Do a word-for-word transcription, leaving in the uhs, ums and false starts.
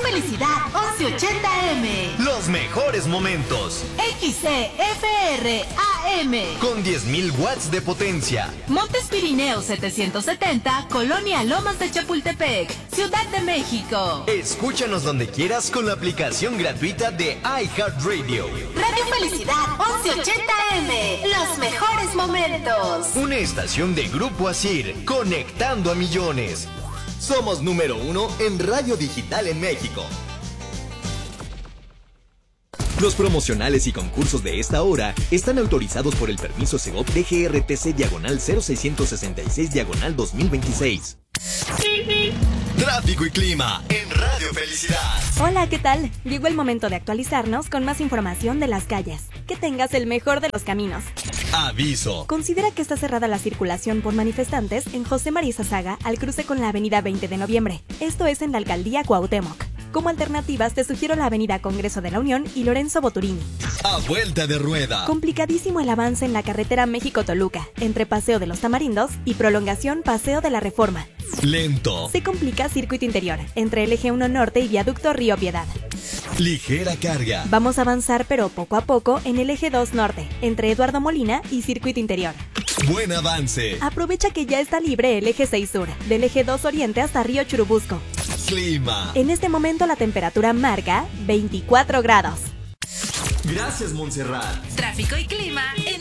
Felicidad once ochenta eme. Los mejores momentos. X C F R A M. Con diez mil watts de potencia. Montes Pirineos setecientos setenta, Colonia Lomas de Chapultepec, Ciudad de México. Escúchanos donde quieras con la aplicación gratuita de iHeartRadio. Radio Felicidad once ochenta eme. Los mejores momentos. Una estación de Grupo Asir, conectando a millones. Somos número uno en radio digital en México. Los promocionales y concursos de esta hora están autorizados por el permiso Segov D G R T C diagonal cero seiscientos sesenta y seis diagonal dos mil veintiséis. Tráfico y clima en Radio Felicidad. Hola, ¿qué tal? Llegó el momento de actualizarnos con más información de las calles. Que tengas el mejor de los caminos. Aviso. Considera que está cerrada la circulación por manifestantes en José María Saga al cruce con la avenida veinte de noviembre. Esto es en la alcaldía Cuauhtémoc. Como alternativas te sugiero la avenida Congreso de la Unión y Lorenzo Boturini. A vuelta de rueda. Complicadísimo el avance en la carretera México-Toluca, entre Paseo de los Tamarindos y prolongación Paseo de la Reforma. Lento. Se complica circuito interior, entre el eje uno Norte y viaducto Río Piedad. Ligera carga. Vamos a avanzar pero poco a poco en el eje dos Norte, entre Eduardo Molina y circuito interior. Buen avance. Aprovecha que ya está libre el eje seis Sur, del eje dos Oriente hasta Río Churubusco. Clima. En este momento la temperatura marca veinticuatro grados. Gracias, Montserrat. Tráfico y clima en